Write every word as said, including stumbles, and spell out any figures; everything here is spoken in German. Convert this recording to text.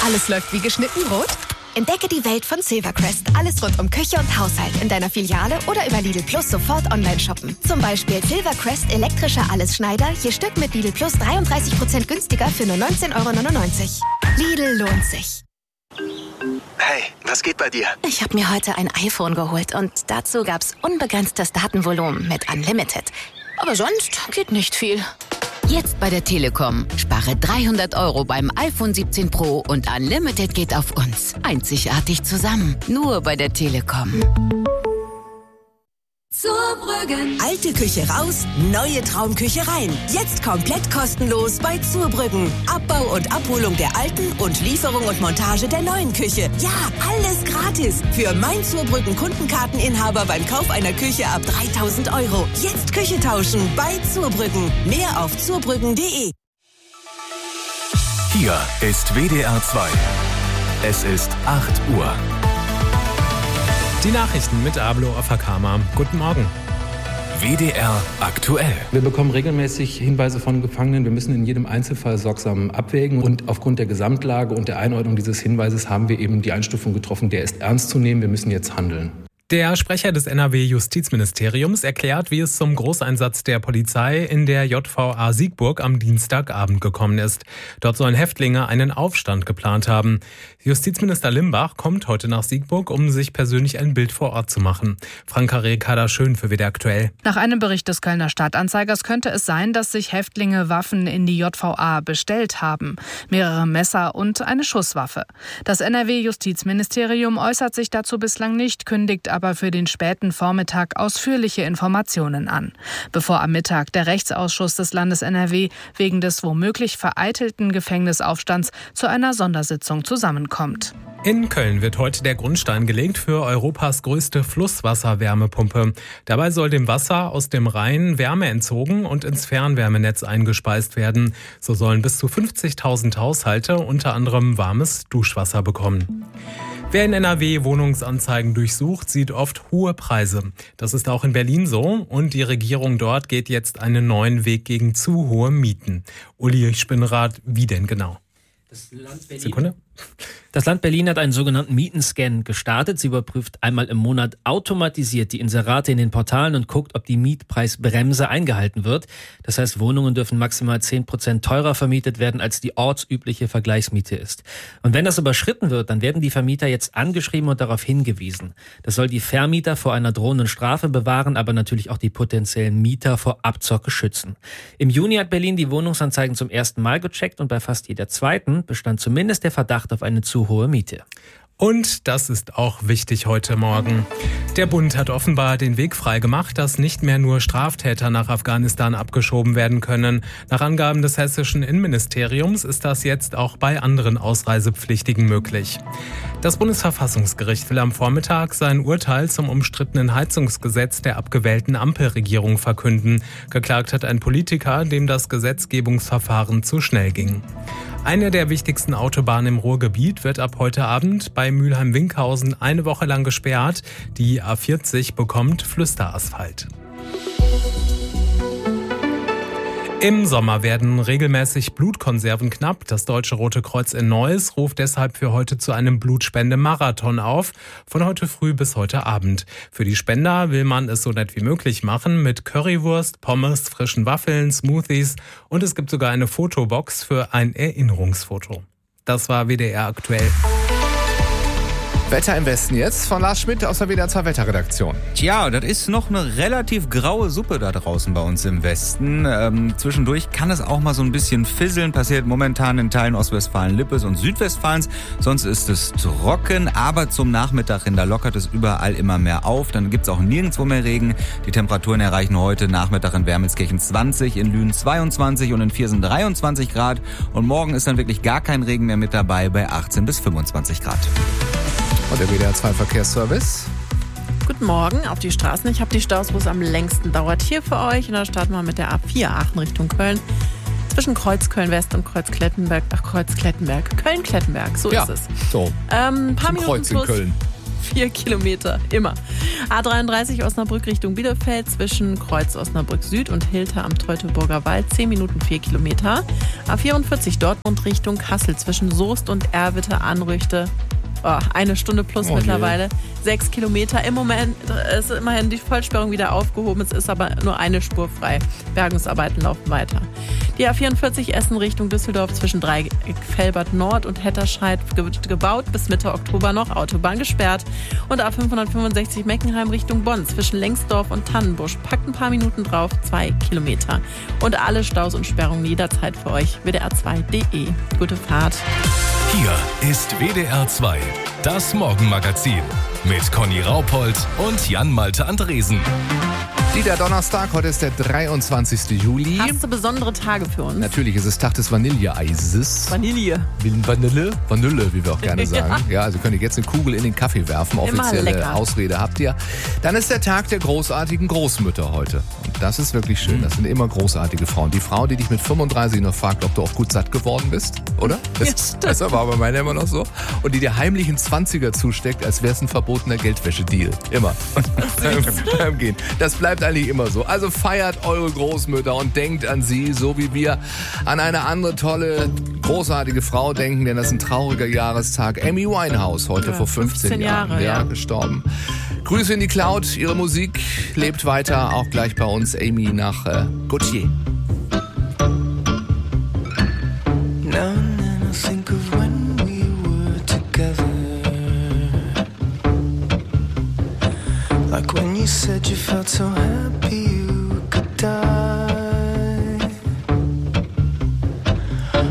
Alles läuft wie geschnitten Brot? Entdecke die Welt von Silvercrest. Alles rund um Küche und Haushalt in deiner Filiale oder über Lidl Plus sofort online shoppen. Zum Beispiel Silvercrest elektrischer Allesschneider, je Stück mit Lidl Plus dreiunddreißig Prozent günstiger für nur neunzehn Euro neunundneunzig. Lidl lohnt sich. Hey, was geht bei dir? Ich habe mir heute ein iPhone geholt und dazu gab's unbegrenztes Datenvolumen mit Unlimited. Aber sonst geht nicht viel. Jetzt bei der Telekom. Spare dreihundert Euro beim iPhone siebzehn Pro und Unlimited geht auf uns. Einzigartig zusammen. Nur bei der Telekom. Zurbrüggen. Alte Küche raus, neue Traumküche rein. Jetzt komplett kostenlos bei Zurbrüggen. Abbau und Abholung der alten und Lieferung und Montage der neuen Küche. Ja, alles gratis. Für mein Zurbrüggen Kundenkarteninhaber beim Kauf einer Küche ab dreitausend Euro. Jetzt Küche tauschen bei Zurbrüggen. Mehr auf zurbrüggen punkt de. Hier ist W D R zwei. Es ist acht Uhr. Die Nachrichten mit Ablo Afakama. Guten Morgen. W D R aktuell. Wir bekommen regelmäßig Hinweise von Gefangenen. Wir müssen in jedem Einzelfall sorgsam abwägen. Und aufgrund der Gesamtlage und der Einordnung dieses Hinweises haben wir eben die Einstufung getroffen, der ist ernst zu nehmen. Wir müssen jetzt handeln. Der Sprecher des N R W-Justizministeriums erklärt, wie es zum Großeinsatz der Polizei in der J V A Siegburg am Dienstagabend gekommen ist. Dort sollen Häftlinge einen Aufstand geplant haben. Justizminister Limbach kommt heute nach Siegburg, um sich persönlich ein Bild vor Ort zu machen. Franka Rehkader schön für W D R aktuell. Nach einem Bericht des Kölner Stadtanzeigers könnte es sein, dass sich Häftlinge Waffen in die J V A bestellt haben. Mehrere Messer und eine Schusswaffe. Das N R W-Justizministerium äußert sich dazu bislang nicht, kündigt aber für den späten Vormittag ausführliche Informationen an. Bevor am Mittag der Rechtsausschuss des Landes N R W wegen des womöglich vereitelten Gefängnisaufstands zu einer Sondersitzung zusammenkommt. In Köln wird heute der Grundstein gelegt für Europas größte Flusswasserwärmepumpe. Dabei soll dem Wasser aus dem Rhein Wärme entzogen und ins Fernwärmenetz eingespeist werden. So sollen bis zu fünfzigtausend Haushalte unter anderem warmes Duschwasser bekommen. Wer in N R W Wohnungsanzeigen durchsucht, sieht oft hohe Preise. Das ist auch in Berlin so und die Regierung dort geht jetzt einen neuen Weg gegen zu hohe Mieten. Uli Spinnrad, wie denn genau? Das Land Berlin. Sekunde. Das Land Berlin hat einen sogenannten Mietenscan gestartet. Sie überprüft einmal im Monat automatisiert die Inserate in den Portalen und guckt, ob die Mietpreisbremse eingehalten wird. Das heißt, Wohnungen dürfen maximal zehn Prozent teurer vermietet werden, als die ortsübliche Vergleichsmiete ist. Und wenn das überschritten wird, dann werden die Vermieter jetzt angeschrieben und darauf hingewiesen. Das soll die Vermieter vor einer drohenden Strafe bewahren, aber natürlich auch die potenziellen Mieter vor Abzocke schützen. Im Juni hat Berlin die Wohnungsanzeigen zum ersten Mal gecheckt und bei fast jeder zweiten bestand zumindest der Verdacht auf eine zu hohe Miete. Und das ist auch wichtig heute Morgen. Der Bund hat offenbar den Weg frei gemacht, dass nicht mehr nur Straftäter nach Afghanistan abgeschoben werden können. Nach Angaben des hessischen Innenministeriums ist das jetzt auch bei anderen Ausreisepflichtigen möglich. Das Bundesverfassungsgericht will am Vormittag sein Urteil zum umstrittenen Heizungsgesetz der abgewählten Ampelregierung verkünden. Geklagt hat ein Politiker, dem das Gesetzgebungsverfahren zu schnell ging. Eine der wichtigsten Autobahnen im Ruhrgebiet wird ab heute Abend bei Mülheim-Winkhausen eine Woche lang gesperrt. Die A vierzig bekommt Flüsterasphalt. Im Sommer werden regelmäßig Blutkonserven knapp. Das Deutsche Rote Kreuz in Neuss ruft deshalb für heute zu einem Blutspendemarathon auf, von heute früh bis heute Abend. Für die Spender will man es so nett wie möglich machen mit Currywurst, Pommes, frischen Waffeln, Smoothies und es gibt sogar eine Fotobox für ein Erinnerungsfoto. Das war W D R aktuell. Wetter im Westen jetzt von Lars Schmidt aus der W D R zwei Wetterredaktion. Tja, das ist noch eine relativ graue Suppe da draußen bei uns im Westen. Ähm, zwischendurch kann es auch mal so ein bisschen fisseln. Passiert momentan in Teilen Ostwestfalen-Lippes und Südwestfalens. Sonst ist es trocken, aber zum Nachmittag hin, da lockert es überall immer mehr auf. Dann gibt es auch nirgendwo mehr Regen. Die Temperaturen erreichen heute Nachmittag in Wermelskirchen zwanzig, in Lünen zweiundzwanzig und in Viersen dreiundzwanzig Grad. Und morgen ist dann wirklich gar kein Regen mehr mit dabei bei achtzehn bis fünfundzwanzig Grad. Und der W D R zwei Verkehrsservice. Guten Morgen auf die Straßen. Ich habe die Staus, wo es am längsten dauert, hier für euch. Und da starten wir mit der A vier Aachen Richtung Köln. Zwischen Kreuz-Köln-West und Kreuz-Klettenberg nach Kreuz-Klettenberg. Köln-Klettenberg, so ja, ist es. So. Ähm, ein paar Zum Minuten Kreuz in plus Köln. vier Kilometer, immer. A dreiunddreißig Osnabrück Richtung Bielefeld zwischen Kreuz Osnabrück Süd und Hilter am Teutoburger Wald, zehn Minuten, vier Kilometer. A vierundvierzig Dortmund Richtung Kassel zwischen Soest und Erwitte Anrüchte. Oh, eine Stunde plus oh, mittlerweile. Je. Sechs Kilometer. Im Moment ist immerhin die Vollsperrung wieder aufgehoben. Es ist aber nur eine Spur frei. Bergungsarbeiten laufen weiter. Die A vierundvierzig Essen Richtung Düsseldorf zwischen Dreieck-Velbert Nord und Hetterscheid wird gebaut. Bis Mitte Oktober noch. Autobahn gesperrt. Und A fünfhundertfünfundsechzig Meckenheim Richtung Bonn zwischen Lengsdorf und Tannenbusch. Packt ein paar Minuten drauf. Zwei Kilometer. Und alle Staus und Sperrungen jederzeit für euch. W D R zwei punkt de. Gute Fahrt. Hier ist W D R zwei, das Morgenmagazin mit Conny Raupold und Jan-Malte Andresen. Wieder Donnerstag, heute ist der dreiundzwanzigste Juli. Hast du besondere Tage für uns? Natürlich ist es Tag des Vanilleeises. Vanille. Vanille? Vanille, wie wir auch gerne sagen. Ja, ja, also könnt ihr jetzt eine Kugel in den Kaffee werfen. Offizielle Ausrede habt ihr. Dann ist der Tag der großartigen Großmütter heute. Und das ist wirklich schön. Das sind immer großartige Frauen. Die Frau, die dich mit fünfunddreißig noch fragt, ob du auch gut satt geworden bist, oder? Das, ja, das war aber meine immer noch so. Und die dir heimlich einen Zwanziger zusteckt, als wäre es ein verbotener Geldwäschedeal. Immer. beim, beim Gehen. Das bleibt eigentlich immer so. Also feiert eure Großmütter und denkt an sie, so wie wir an eine andere tolle, großartige Frau denken, denn das ist ein trauriger Jahrestag. Amy Winehouse, heute ja, vor fünfzehn, fünfzehn Jahren Jahre, ja, ja. gestorben. Grüße in die Cloud, ihre Musik lebt weiter, auch gleich bei uns. Amy nach äh, Gautier. Now and then I think of when we were together. Like when you said you felt so happy